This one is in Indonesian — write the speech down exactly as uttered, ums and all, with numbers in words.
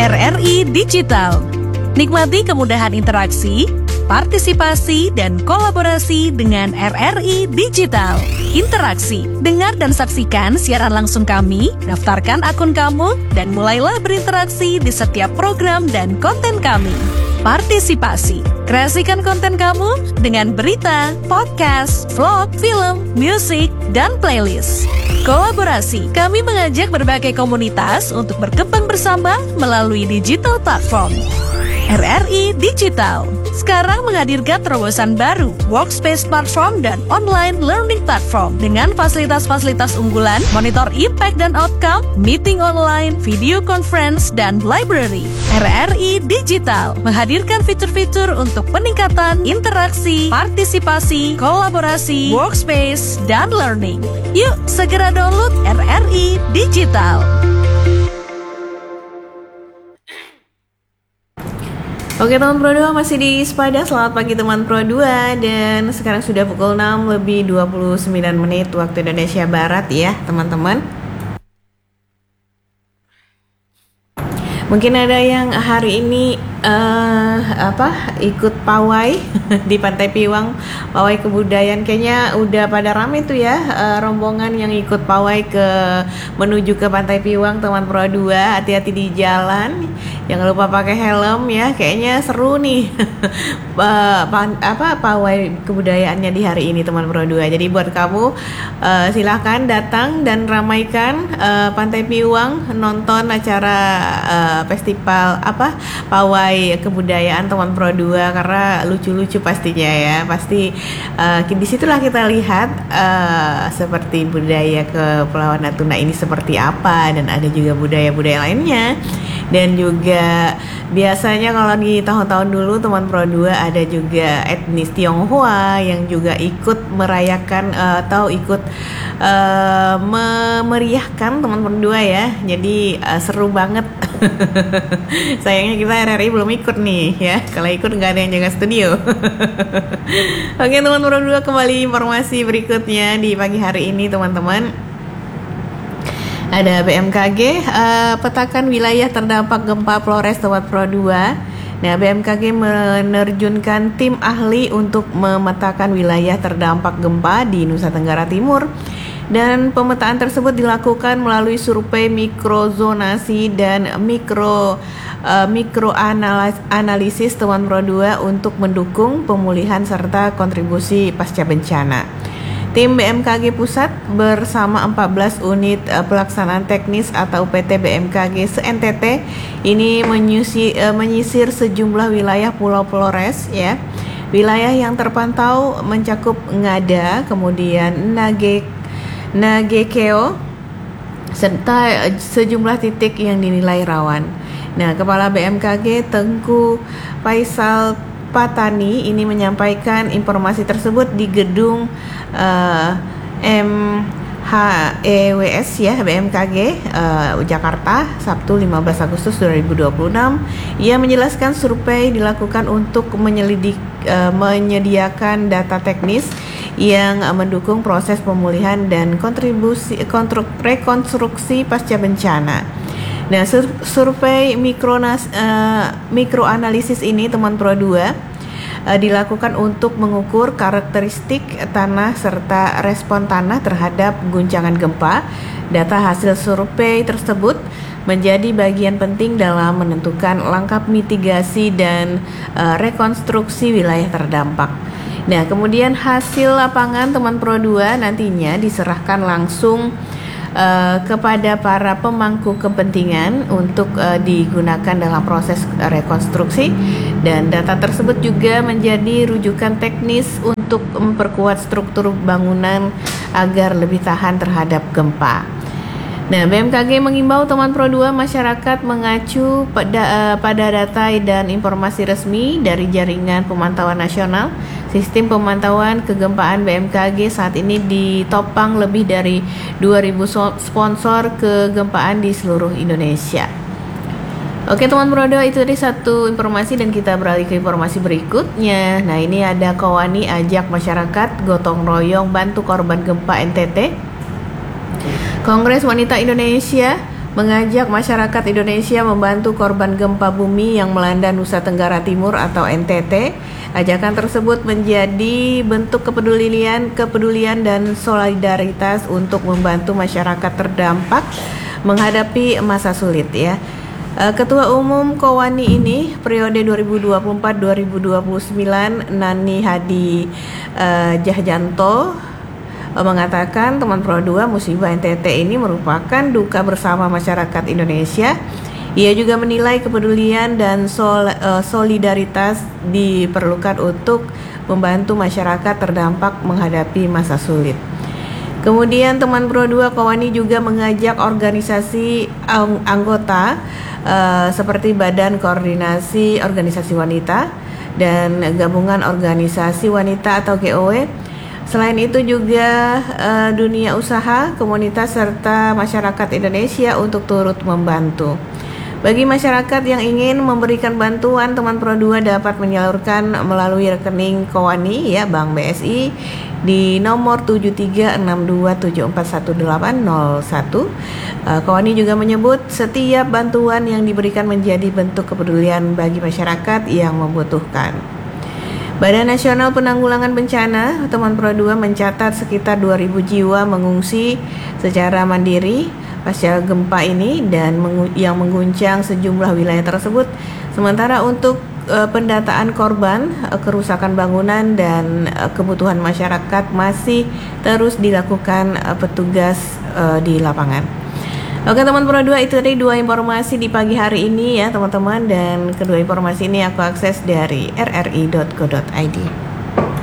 R R I Digital. Nikmati kemudahan interaksi, partisipasi, dan kolaborasi dengan R R I Digital. Interaksi, dengar dan saksikan siaran langsung kami, daftarkan akun kamu, dan mulailah berinteraksi di setiap program dan konten kami. Partisipasi, kreasikan konten kamu dengan berita, podcast, vlog, film, musik, dan playlist. Kolaborasi, kami mengajak berbagai komunitas untuk berkembang bersama melalui digital platform. R R I Digital sekarang menghadirkan terobosan baru, workspace platform dan online learning platform dengan fasilitas-fasilitas unggulan, monitor impact dan outcome, meeting online, video conference, dan library. R R I Digital menghadirkan fitur-fitur untuk peningkatan interaksi, partisipasi, kolaborasi, workspace, dan learning. Yuk, segera download R R I Digital. Oke teman Pro dua, masih di Sepada. Selamat pagi teman Pro dua. Dan sekarang sudah pukul enam lebih dua puluh sembilan menit waktu Indonesia Barat ya teman-teman. Mungkin ada yang hari ini uh, apa ikut pawai di Pantai Piwang, pawai kebudayaan. Kayaknya udah pada rame tuh ya uh, rombongan yang ikut pawai ke menuju ke Pantai Piwang teman Pro dua. Hati-hati di jalan, jangan lupa pakai helm ya. Kayaknya seru nih uh, pan, apa pawai kebudayaannya di hari ini teman Pro dua. Jadi buat kamu uh, silahkan datang dan ramaikan uh, Pantai Piwang, nonton acara uh, festival apa pawai kebudayaan teman Pro dua, karena lucu-lucu pastinya ya. Pasti uh, disitulah kita lihat uh, seperti budaya Kepulauan Natuna ini seperti apa, dan ada juga budaya-budaya lainnya. Dan juga biasanya kalau di tahun-tahun dulu teman Pro dua ada juga etnis Tionghoa yang juga ikut merayakan uh, atau ikut uh, memeriahkan teman Pro dua ya. Jadi uh, seru banget. Sayangnya kita R R I belum ikut nih ya. Kalau ikut nggak ada yang jaga studio. Oke teman Pro dua, kembali informasi berikutnya di pagi hari ini teman-teman. Ada B M K G uh, petakan wilayah terdampak gempa Flores teman Pro dua. Nah, B M K G menerjunkan tim ahli untuk memetakan wilayah terdampak gempa di Nusa Tenggara Timur. Dan pemetaan tersebut dilakukan melalui survei mikrozonasi dan mikro uh, mikroanalisis teman Pro dua untuk mendukung pemulihan serta kontribusi pasca bencana. Tim B M K G Pusat bersama empat belas unit uh, pelaksanaan teknis atau P T B M K G se-N T T ini menyusi, uh, menyisir sejumlah wilayah Pulau Flores ya. Wilayah yang terpantau mencakup Ngada, kemudian Nage Nagekeo, serta sejumlah titik yang dinilai rawan. Nah, Kepala B M K G Tengku Faisal Patani ini menyampaikan informasi tersebut di gedung uh, M H E W S ya B M K G uh, Jakarta Sabtu lima belas Agustus dua ribu dua puluh enam. Ia menjelaskan survei dilakukan untuk menyelidik uh, menyediakan data teknis yang uh, mendukung proses pemulihan dan kontribusi kontruk, rekonstruksi pasca bencana. Nah, sur, survei mikronas, uh, mikroanalisis ini teman Pro dua uh, dilakukan untuk mengukur karakteristik tanah serta respon tanah terhadap guncangan gempa. Data hasil survei tersebut menjadi bagian penting dalam menentukan langkah mitigasi dan uh, rekonstruksi wilayah terdampak. Nah, kemudian hasil lapangan teman Pro dua nantinya diserahkan langsung Uh, kepada para pemangku kepentingan untuk uh, digunakan dalam proses rekonstruksi, dan data tersebut juga menjadi rujukan teknis untuk memperkuat struktur bangunan agar lebih tahan terhadap gempa. Nah, B M K G mengimbau teman Pro dua masyarakat mengacu pada, uh, pada data dan informasi resmi dari Jaringan Pemantauan Nasional. Sistem pemantauan kegempaan B M K G saat ini ditopang lebih dari dua ribu sponsor kegempaan di seluruh Indonesia. Oke teman Pro dua, itu tadi satu informasi dan kita beralih ke informasi berikutnya. Nah, ini ada Kowani ajak masyarakat gotong royong bantu korban gempa N T T. Kongres Wanita Indonesia mengajak masyarakat Indonesia membantu korban gempa bumi yang melanda Nusa Tenggara Timur atau N T T. Ajakan tersebut menjadi bentuk kepedulian, kepedulian dan solidaritas untuk membantu masyarakat terdampak menghadapi masa sulit ya. Ketua Umum Kowani ini periode dua ribu dua puluh empat sampai dua ribu dua puluh sembilan, Nani Hadi uh, Jahjanto mengatakan teman Pro dua musibah N T T ini merupakan duka bersama masyarakat Indonesia. Ia juga menilai kepedulian dan sol, uh, solidaritas diperlukan untuk membantu masyarakat terdampak menghadapi masa sulit. Kemudian teman Pro dua Kowani juga mengajak organisasi ang- anggota uh, seperti Badan Koordinasi Organisasi Wanita dan Gabungan Organisasi Wanita atau G O W. Selain itu juga uh, dunia usaha, komunitas serta masyarakat Indonesia untuk turut membantu. Bagi masyarakat yang ingin memberikan bantuan, teman Pro dua dapat menyalurkan melalui rekening Kowani ya Bank B S I di nomor tujuh tiga enam dua tujuh empat satu delapan nol satu. Uh, Kowani juga menyebut setiap bantuan yang diberikan menjadi bentuk kepedulian bagi masyarakat yang membutuhkan. Badan Nasional Penanggulangan Bencana, teman Pro dua mencatat sekitar dua ribu jiwa mengungsi secara mandiri pasca gempa ini dan mengu- yang mengguncang sejumlah wilayah tersebut. Sementara untuk uh, pendataan korban, uh, kerusakan bangunan dan uh, kebutuhan masyarakat masih terus dilakukan uh, petugas uh, di lapangan. Oke teman Pro dua, itu tadi dua informasi di pagi hari ini ya teman-teman, dan kedua informasi ini aku akses dari r r i dot co dot i d.